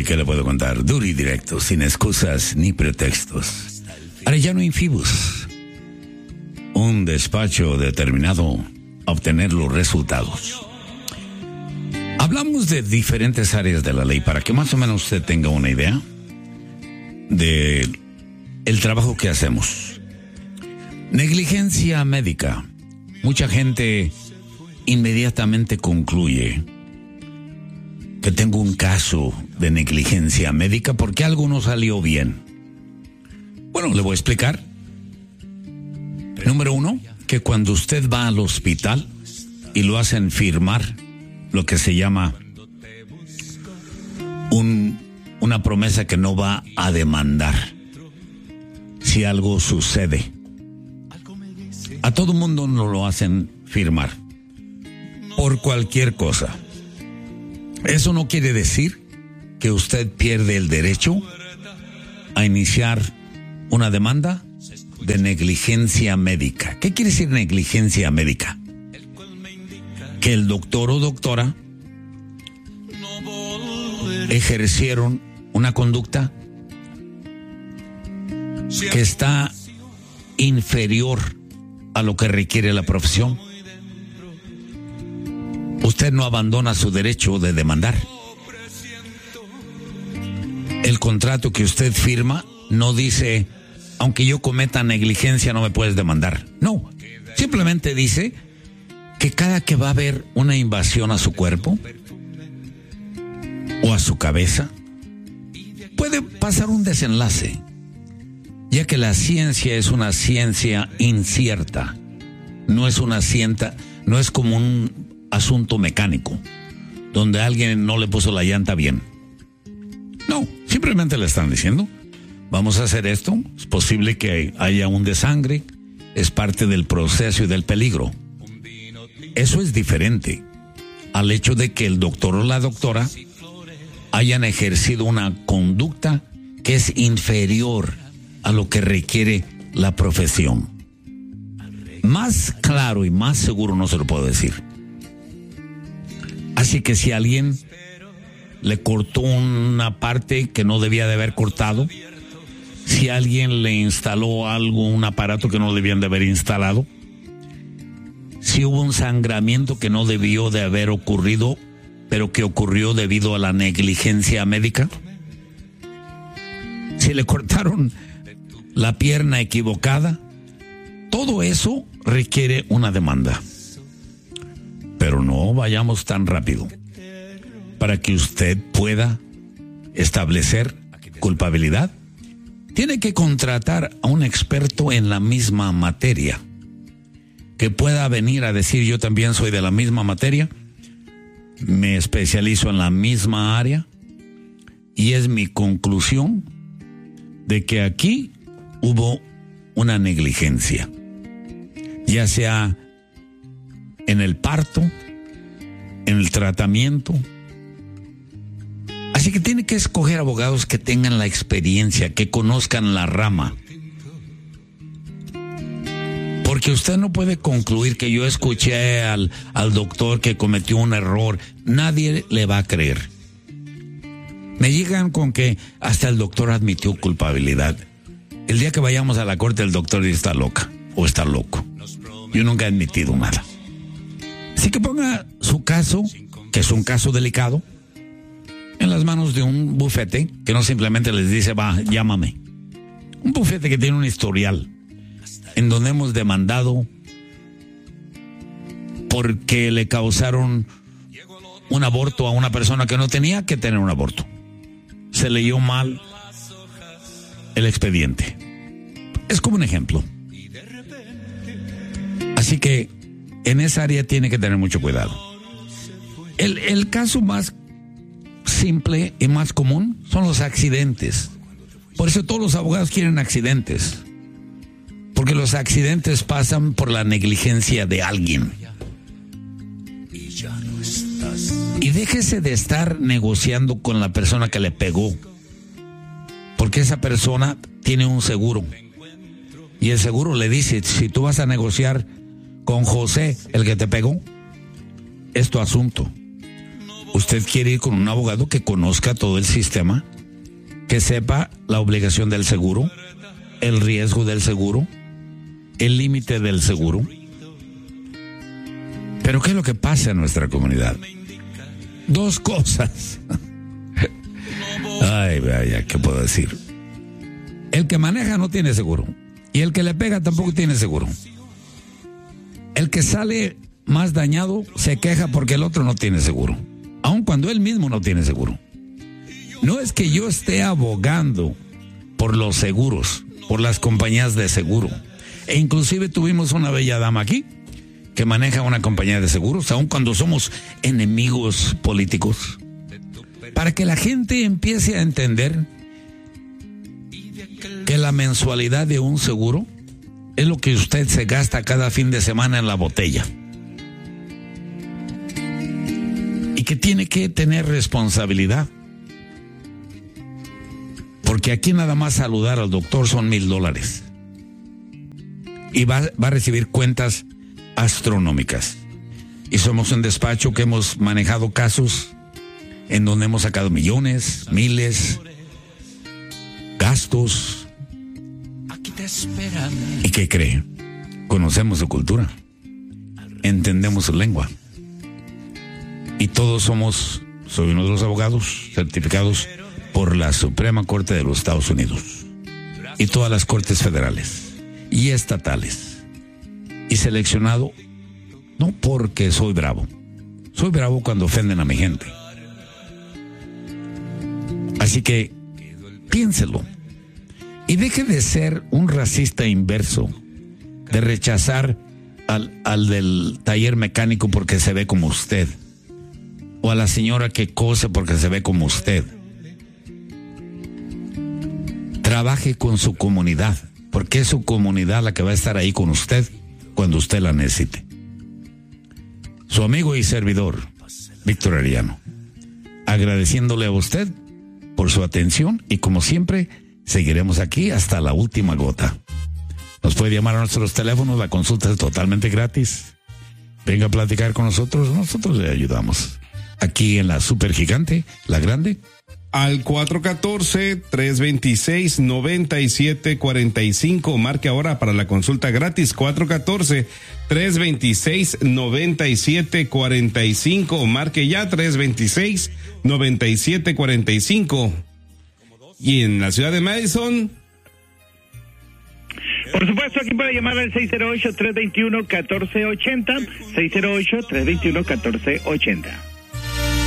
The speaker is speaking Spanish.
Uy, ¿qué le puedo contar? Duro y directo, sin excusas ni pretextos. Arellano Infibus. Un despacho determinado a obtener los resultados. Hablamos de diferentes áreas de la ley para que más o menos usted tenga una idea de el trabajo que hacemos. Negligencia médica. Mucha gente inmediatamente concluye que tengo un caso de negligencia médica porque algo no salió bien. Bueno, le voy a explicar. Número 1, que cuando usted va al hospital y lo hacen firmar lo que se llama una promesa que no va a demandar si algo sucede. A todo mundo no lo hacen firmar por cualquier cosa. Eso no quiere decir que usted pierde el derecho a iniciar una demanda de negligencia médica. ¿Qué quiere decir negligencia médica? Que el doctor o doctora ejercieron una conducta que está inferior a lo que requiere la profesión. Usted no abandona su derecho de demandar. El contrato que usted firma no dice, aunque yo cometa negligencia no me puedes demandar. No, simplemente dice que cada que va a haber una invasión a su cuerpo o a su cabeza, puede pasar un desenlace, ya que la ciencia es una ciencia incierta, no es como un asunto mecánico, donde alguien no le puso la llanta bien. No, simplemente le están diciendo, vamos a hacer esto, es posible que haya un desangre, es parte del proceso y del peligro. Eso es diferente al hecho de que el doctor o la doctora hayan ejercido una conducta que es inferior a lo que requiere la profesión. Más claro y más seguro no se lo puedo decir. Así que si alguien le cortó una parte que no debía de haber cortado, si alguien le instaló un aparato que no debían de haber instalado, si hubo un sangramiento que no debió de haber ocurrido, pero que ocurrió debido a la negligencia médica, si le cortaron la pierna equivocada, todo eso requiere una demanda. Pero no vayamos tan rápido. Para que usted pueda establecer culpabilidad, tiene que contratar a un experto en la misma materia, que pueda venir a decir, yo también soy de la misma materia, me especializo en la misma área, y es mi conclusión de que aquí hubo una negligencia, ya sea en el parto, en el tratamiento. Así que tiene que escoger abogados que tengan la experiencia, que conozcan la rama. Porque usted no puede concluir que yo escuché al doctor que cometió un error. Nadie le va a creer. Me llegan con que hasta el doctor admitió culpabilidad. El día que vayamos a la corte, el doctor dice está loca o está loco. Yo nunca he admitido nada. Así que ponga su caso, que es un caso delicado, en las manos de un bufete que no simplemente les dice, va, llámame. Un bufete que tiene un historial en donde hemos demandado porque le causaron un aborto a una persona que no tenía que tener un aborto. Se leyó mal el expediente. Es como un ejemplo. Así que en esa área tiene que tener mucho cuidado. El caso más simple y más común son los accidentes. Por eso todos los abogados quieren accidentes, porque los accidentes pasan por la negligencia de alguien. Y déjese de estar negociando con la persona que le pegó, porque esa persona tiene un seguro y el seguro le dice, si tú vas a negociar con José, el que te pegó, es tu asunto. Usted quiere ir con un abogado que conozca todo el sistema, que sepa la obligación del seguro, el riesgo del seguro, el límite del seguro. Pero ¿qué es lo que pasa en nuestra comunidad? Dos cosas. Ay, vaya, ¿qué puedo decir? El que maneja no tiene seguro. Y el que le pega tampoco tiene seguro. El que sale más dañado se queja porque el otro no tiene seguro. Aun cuando él mismo no tiene seguro. No es que yo esté abogando por los seguros, por las compañías de seguro. E inclusive tuvimos una bella dama aquí que maneja una compañía de seguros, aun cuando somos enemigos políticos, para que la gente empiece a entender que la mensualidad de un seguro es lo que usted se gasta cada fin de semana en la botella. Y que tiene que tener responsabilidad. Porque aquí nada más saludar al doctor son $1,000. Y va a recibir cuentas astronómicas. Y somos un despacho que hemos manejado casos en donde hemos sacado millones, miles, gastos. ¿Y qué cree? Conocemos su cultura, entendemos su lengua. Y todos soy uno de los abogados certificados por la Suprema Corte de los Estados Unidos y todas las cortes federales y estatales. Y seleccionado no porque soy bravo cuando ofenden a mi gente. Así que piénselo y deje de ser un racista inverso, de rechazar al del taller mecánico porque se ve como usted, o a la señora que cose porque se ve como usted. Trabaje con su comunidad, porque es su comunidad la que va a estar ahí con usted cuando usted la necesite. Su amigo y servidor, Víctor Arellano, agradeciéndole a usted por su atención y como siempre, seguiremos aquí hasta la última gota. Nos puede llamar a nuestros teléfonos, la consulta es totalmente gratis. Venga a platicar con nosotros le ayudamos. Aquí en la Super Gigante, la grande. Al 414-326-9745. Marque ahora para la consulta gratis. 414-326-9745. Marque ya 326-9745. Y en la ciudad de Madison, por supuesto, aquí puede llamar al 608-321-1480. 608-321-1480.